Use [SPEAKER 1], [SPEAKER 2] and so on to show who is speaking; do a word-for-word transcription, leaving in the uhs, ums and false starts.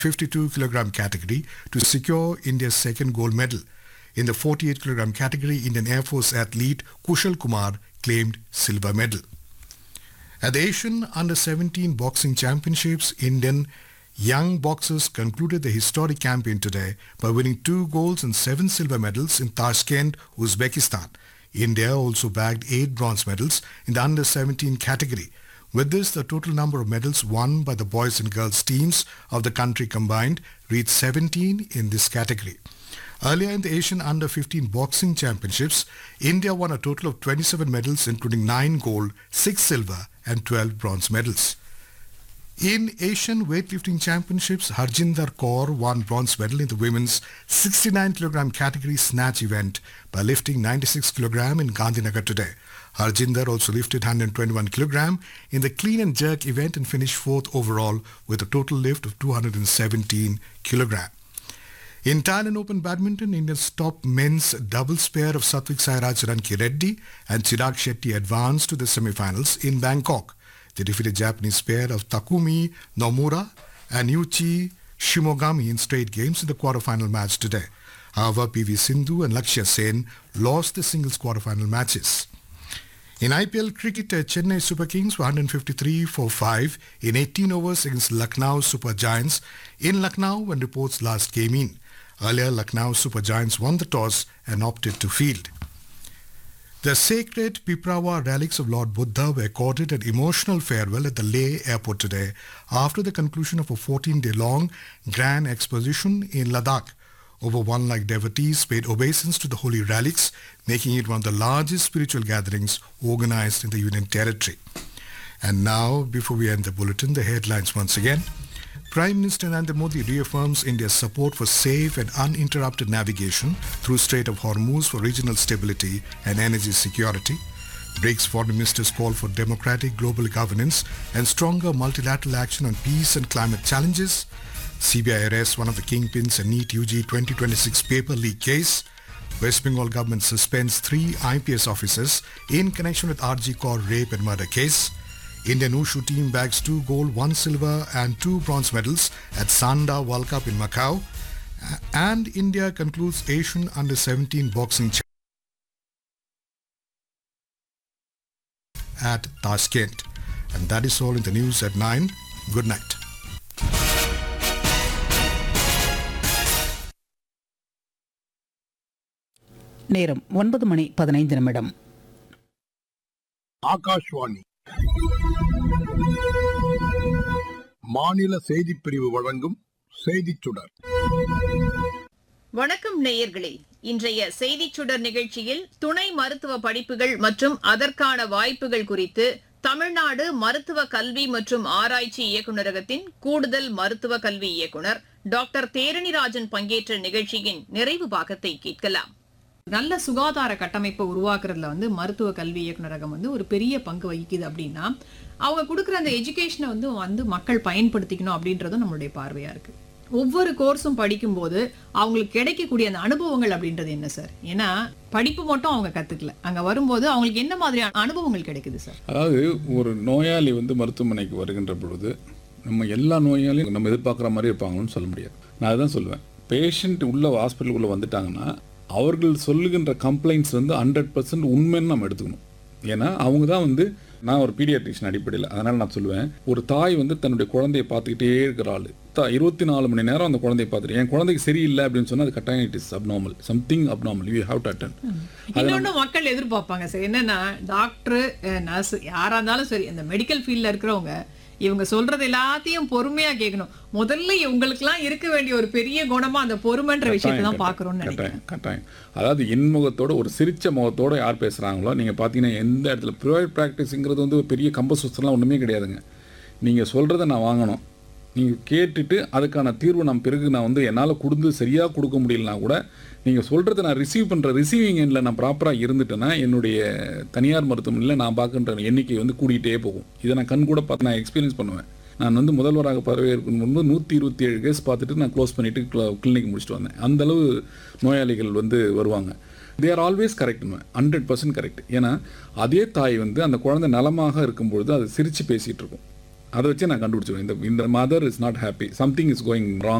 [SPEAKER 1] fifty-two kilogram category to secure India's second gold medal. In the forty-eight kilogram category, Indian Air Force athlete Kushal Kumar claimed silver medal. At the Asian Under seventeen Boxing Championships, Indian young boxers concluded the historic campaign today by winning two golds and seven silver medals in Tashkent, Uzbekistan. India also bagged eight bronze medals in the Under seventeen category. With this, the total number of medals won by the boys and girls teams of the country combined reached seventeen in this category. Earlier in the Asian Under fifteen Boxing Championships, India won a total of twenty-seven medals, including nine gold, six silver and twelve bronze medals. In Asian Weightlifting Championships, Harjinder Kaur won bronze medal in the women's sixty-nine kilogram category snatch event by lifting ninety-six kilogram in Gandhinagar today. Harjinder also lifted one hundred twenty-one kilogram in the clean and jerk event and finished fourth overall with a total lift of two hundred seventeen kilogram. In Thailand Open Badminton, India's top men's doubles pair of Satvik Sairaj Ranki Reddy and Chirag Shetty advanced to the semi-finals in Bangkok. They defeated Japanese pair of Takumi Nomura and Yuichi Shimogami in straight games in the quarter-final match today. However, P V Sindhu and Lakshya Sen lost the singles quarter-final matches. In I P L cricket, Chennai Super Kings were one hundred fifty-three for five in eighteen overs against Lucknow Super Giants in Lucknow when reports last came in. Earlier, Lucknow Super Giants won the toss and opted to field. The sacred Piprawa relics of Lord Buddha were accorded an emotional farewell at the Leh airport today after the conclusion of a fourteen-day-long grand exposition in Ladakh. Over one lakh devotees paid obeisance to the holy relics, making it one of the largest spiritual gatherings organized in the Union Territory. And now, before we end the bulletin, the headlines once again. Prime Minister Narendra Modi reaffirms India's support for safe and uninterrupted navigation through Strait of Hormuz for regional stability and energy security. BRICS foreign ministers call for democratic global governance and stronger multilateral action on peace and climate challenges. C B I arrests one of the kingpins in NEET U G twenty twenty-six paper leak case. West Bengal government suspends three I P S officers in connection with R G Kaur rape and murder case. Indian Wushu team bags two gold, one silver and two bronze medals at Sanda World Cup in Macau. And India concludes Asian Under seventeen Boxing Championship at Tashkent. And that is all in the news at nine. Good night.
[SPEAKER 2] நேரம் ஒன்பது மணி பதினைந்து நிமிடம்.
[SPEAKER 3] ஆகாஷ்வாணி மாநில செய்திப் பிரிவு வழங்கும் செய்திச் சுடர்.
[SPEAKER 4] வணக்கம் நேயர்களே, இன்றைய செய்திச் சுடர் நிகழ்ச்சியில் துணை மருத்துவ படிப்புகள் மற்றும் அதற்கான வாய்ப்புகள் குறித்து தமிழ்நாடு மருத்துவ கல்வி மற்றும் ஆராய்ச்சி இயக்குநரகத்தின் கூடுதல் மருத்துவ கல்வி இயக்குநர் டாக்டர் தேரணிராஜன் பங்கேற்ற நிகழ்ச்சியின் நிறைவு பாகத்தை கேட்கலாம்.
[SPEAKER 5] நல்ல சுகாதார கட்டமைப்பை உருவாக்குறதுல வந்து மருத்துவ கல்வி இயக்குநரகம் வந்து ஒரு பெரிய பங்கு வகிக்குது. அப்படின்னா அவங்க கொடுக்குற அந்த எஜுகேஷனை வந்து வந்து மக்கள் பயன்படுத்திக்கணும் அப்படின்றதும் நம்மளுடைய பார்வையா இருக்கு. ஒவ்வொரு கோர்ஸும் படிக்கும்போது அவங்களுக்கு கிடைக்கக்கூடிய அந்த அனுபவங்கள் அப்படின்றது என்ன சார்? ஏன்னா படிப்பு மட்டும் அவங்க கத்துக்கல, அங்க வரும்போது அவங்களுக்கு என்ன மாதிரியான அனுபவங்கள் கிடைக்குது சார்?
[SPEAKER 6] அதாவது ஒரு நோயாளி வந்து மருத்துவமனைக்கு வருகின்ற பொழுது நம்ம எல்லா நோயாளியும் நம்ம எதிர்பார்க்குற மாதிரி இருப்பாங்கன்னு சொல்ல முடியாது. நான் அதுதான் சொல்லுவேன், பேஷண்ட் உள்ள ஹாஸ்பிட்டலுக்குள்ளே வந்துட்டாங்கன்னா அவர்கள் சொல்லுகின்ற கம்ப்ளைண்ட்ஸ் வந்து ஹண்ட்ரட் பர்சன்ட் உண்மைன்னு நம்ம எடுத்துக்கணும். ஏன்னா அவங்க தான் வந்து, நான் ஒரு பீடியாட்ரிஷியன் அடிப்படையில், அதனால் நான் சொல்லுவேன், ஒரு தாய் வந்து தன்னுடைய குழந்தையை பார்த்துக்கிட்டே இருக்கிற ஆள் தா இருபத்தி நாலு மணி நேரம் அந்த குழந்தையை பார்த்துட்டு, என் குழந்தைக்கு சரியில்லை அப்படின்னு சொன்னால் அது கட்டாயம் it is abnormal, something abnormal, you have to attend.
[SPEAKER 5] இன்னொன்று மக்கள் எதிர்பார்ப்பாங்க சார், என்னன்னா டாக்டர் நர்ஸ் யாராக இருந்தாலும் சரி, அந்த மெடிக்கல் ஃபீல்டில் இருக்கிறவங்க இவங்க சொல்றது எல்லாத்தையும் பொறுமையா கேட்கணும். முதல்ல இவங்களுக்குலாம் இருக்க வேண்டிய ஒரு பெரிய குணமா அந்த பொறுமைன்ற விஷயத்தை தான் பார்க்குறோம்னு நினைக்கிறேன்.
[SPEAKER 6] கட்டாயம். அதாவது இன்முகத்தோட ஒரு சிரிச்ச முகத்தோட யார் பேசுகிறாங்களோ, நீங்கள் பார்த்தீங்கன்னா எந்த இடத்துல ப்ரைவேட் ப்ராக்டிஸுங்கிறது வந்து பெரிய கம்பசூஸ்லாம் ஒன்றுமே கிடையாதுங்க. நீங்கள் சொல்கிறத நான் வாங்கணும், நீங்கள் கேட்டுட்டு அதுக்கான தீர்வு நான் பிறகு நான் வந்து என்னால் கொடுத்து சரியாக கொடுக்க முடியலனா கூட நீங்கள் சொல்கிறத நான் ரிசீவ் பண்ணுற ரிசீவிங் எண்டில் நான் ப்ராப்பராக இருந்துட்டேன்னா என்னுடைய தனியார் மருத்துவமனையில் நான் பார்க்குற எண்ணிக்கை வந்து கூடிகிட்டே போகும். இதை நான் கண் கூட பார்த்து நான் எக்ஸ்பீரியன்ஸ் பண்ணுவேன். நான் வந்து முதல்வராக பதவியேற்கும் முன்பு நூற்றி இருபத்தி ஏழு கேஸ் பார்த்துட்டு நான் க்ளோஸ் பண்ணிவிட்டு கிளினிக் முடிச்சுட்டு வந்தேன். அந்தளவு நோயாளிகள் வந்து வருவாங்க. They are always கரெக்ட்னு, hundred percent correct. ஏன்னா அதே தாய் வந்து அந்த குழந்தை நலமாக இருக்கும்பொழுது அது சிரித்து பேசிகிட்டு இருக்கும். அதை வச்சு நான் கண்டுபிடிச்சிடுவேன் இந்த இந்த mother is not happy, something is going wrong